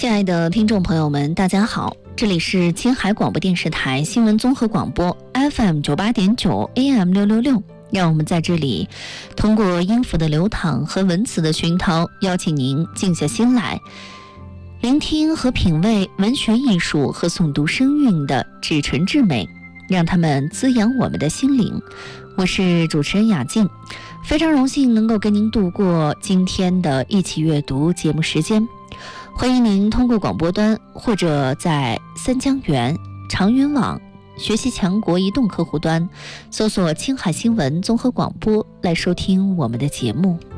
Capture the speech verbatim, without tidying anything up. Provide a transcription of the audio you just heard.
亲爱的听众朋友们，大家好，这里是青海广播电视台新闻综合广播 F M 九八点九 A M 六六六，让我们在这里通过音符的流淌和文词的熏陶，邀请您静下心来，聆听和品味文学艺术和诵读声韵的至纯至美，让它们滋养我们的心灵。我是主持人雅静，非常荣幸能够跟您度过今天的一起阅读节目时间。欢迎您通过广播端或者在三江源、长云网、学习强国移动客户端搜索青海新闻综合广播来收听我们的节目。